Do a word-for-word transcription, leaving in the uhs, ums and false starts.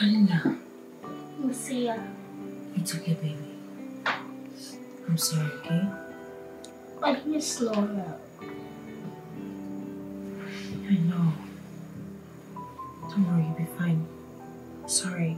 Kalinda. Lucia. It's okay, baby. I'm sorry, okay? Why don't you slow down? I know. Don't worry, you'll be fine. Sorry.